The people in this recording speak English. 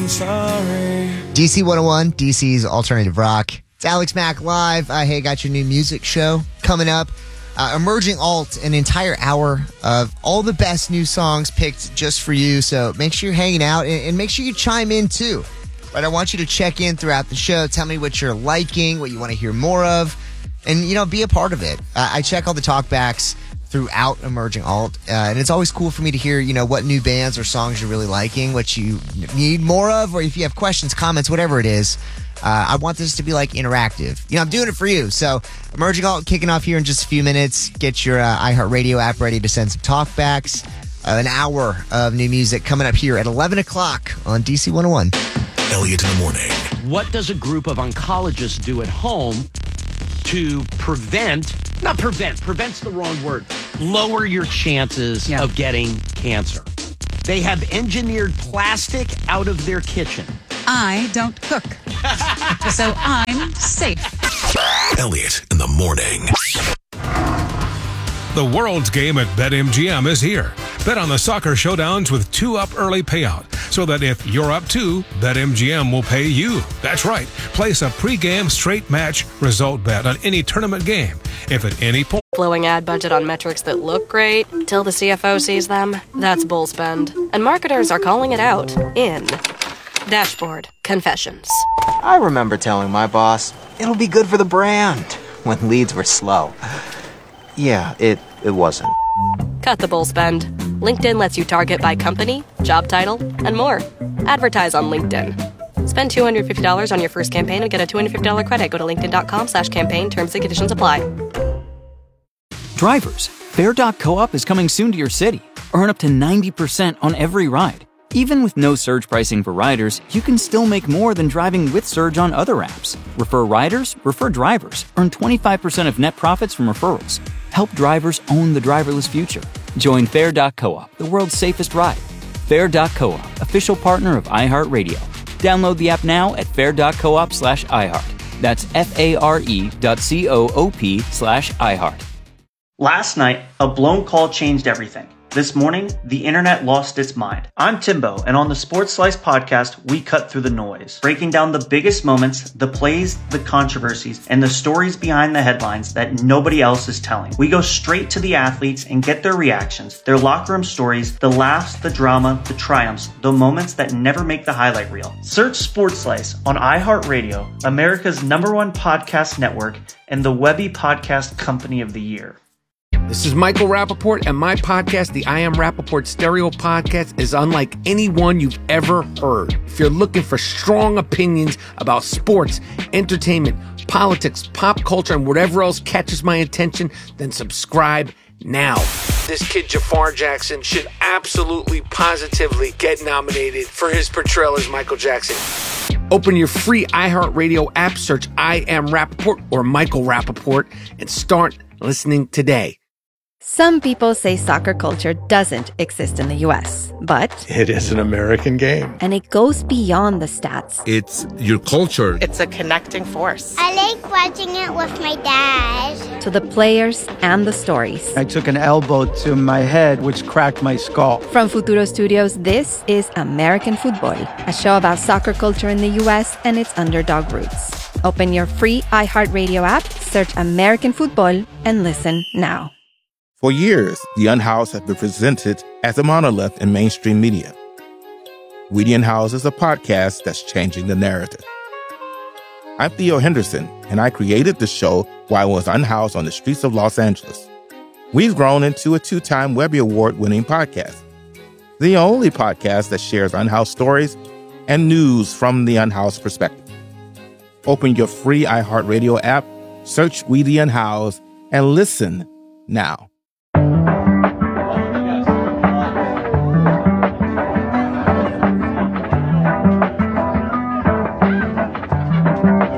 sorry. DC 101, DC's Alternative Rock. It's Alex Mack live. Hey, got your new music show coming up. Emerging Alt, an entire hour of all the best new songs picked just for you. So make sure you're hanging out and make sure you chime in too. But I want you to check in throughout the show. Tell me what you're liking, what you want to hear more of, and, be a part of it. I check all the talkbacks throughout Emerging Alt, and it's always cool for me to hear, what new bands or songs you're really liking, what you need more of, or if you have questions, comments, whatever it is. I want this to be interactive. I'm doing it for you. So Emerging Alt kicking off here in just a few minutes. Get your iHeartRadio app ready to send some talkbacks. An hour of new music coming up here at 11 o'clock on DC 101. Elliot in the morning. What does a group of oncologists do at home to prevent's the wrong word, lower your chances of getting cancer? They have engineered plastic out of their kitchen. I don't cook, so I'm safe. Elliot in the morning. The World's Game at BetMGM is here. Bet on the soccer showdowns with 2-up early payout, so that if you're up 2, BetMGM will pay you. That's right. Place a pregame straight match result bet on any tournament game. If at any point... Blowing ad budget on metrics that look great till the CFO sees them, that's bull spend. And marketers are calling it out in Dashboard Confessions. I remember telling my boss, it'll be good for the brand, when leads were slow. Yeah, it wasn't. Cut the bull spend. LinkedIn lets you target by company, job title, and more. Advertise on LinkedIn. Spend $250 on your first campaign and get a $250 credit. Go to linkedin.com/campaign. Terms and conditions apply. Drivers, Fare.coop is coming soon to your city. Earn up to 90% on every ride. Even with no surge pricing for riders, you can still make more than driving with Surge on other apps. Refer riders, refer drivers. Earn 25% of net profits from referrals. Help drivers own the driverless future. Join Fare.coop, the world's safest ride. Fare.coop, official partner of iHeartRadio. Download the app now at fare.coop/iHeart. That's FARE.coop/iHeart. Last night, a blown call changed everything. This morning, the internet lost its mind. I'm Timbo, and on the Sports Slice podcast, we cut through the noise, breaking down the biggest moments, the plays, the controversies, and the stories behind the headlines that nobody else is telling. We go straight to the athletes and get their reactions, their locker room stories, the laughs, the drama, the triumphs, the moments that never make the highlight reel. Search Sports Slice on iHeartRadio, America's #1 podcast network, and the Webby Podcast Company of the Year. This is Michael Rappaport, and my podcast, the I Am Rappaport Stereo Podcast, is unlike any one you've ever heard. If you're looking for strong opinions about sports, entertainment, politics, pop culture, and whatever else catches my attention, then subscribe now. This kid Jafar Jackson should absolutely, positively get nominated for his portrayal as Michael Jackson. Open your free iHeartRadio app, search I Am Rappaport or Michael Rappaport, and start listening today. Some people say soccer culture doesn't exist in the U.S., but it is an American game. And it goes beyond the stats. It's your culture. It's a connecting force. I like watching it with my dad. To the players and the stories. I took an elbow to my head, which cracked my skull. From Futuro Studios, this is American Football, a show about soccer culture in the U.S. and its underdog roots. Open your free iHeartRadio app, search American Football, and listen now. For years, The Unhoused has been presented as a monolith in mainstream media. We The Unhoused is a podcast that's changing the narrative. I'm Theo Henderson, and I created the show while I was unhoused on the streets of Los Angeles. We've grown into a 2-time Webby Award-winning podcast, the only podcast that shares unhoused stories and news from the unhoused perspective. Open your free iHeartRadio app, search We The Unhoused, and listen now.